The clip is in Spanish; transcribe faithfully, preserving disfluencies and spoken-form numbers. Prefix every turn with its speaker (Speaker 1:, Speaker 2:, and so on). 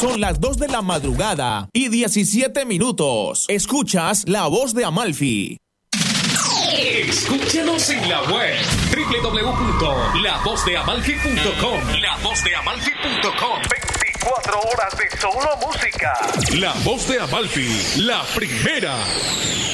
Speaker 1: Son las dos de la madrugada y diecisiete minutos. Escuchas La Voz de Amalfi.
Speaker 2: Escúchanos en la web doble u doble u doble u punto la voz de amalfi punto com. la voz de amalfi punto com.
Speaker 3: veinticuatro horas de solo música.
Speaker 2: La Voz de Amalfi, la primera.